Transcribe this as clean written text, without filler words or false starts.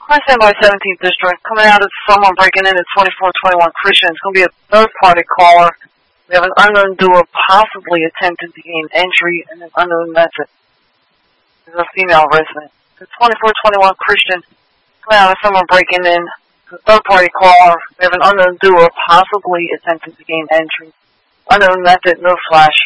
I stand by 17th District. Coming out, it's someone breaking in at 2421 Christian. It's going to be a third-party caller. We have an unknown doer possibly attempting to gain entry in an unknown method. There's a female resident. It's 2421 Christian. Coming out, it's someone breaking in. It's a third-party caller. We have an unknown doer possibly attempting to gain entry. Unknown method, no flash.